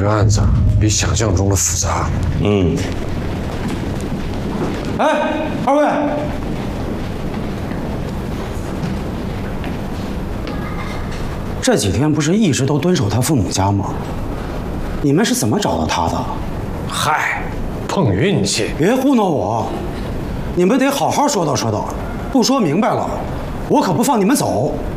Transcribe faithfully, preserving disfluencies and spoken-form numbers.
个案子比想象中的复杂。 嗯。 哎，二位，这几天不是一直都蹲守他父母家吗？你们是怎么找到他的？ 嗨，碰运气。 别糊弄我，你们得好好说道说道，不说明白了，我可不放你们走。